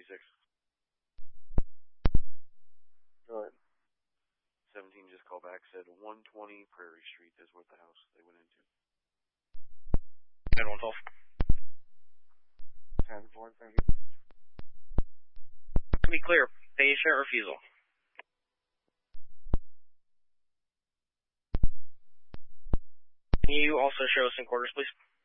36. Go ahead. 17 just called back, said 120 Prairie Street is what the house they went into. 10-112. 10-4, thank you. To be clear, patient refusal. Can you also show us in quarters, please?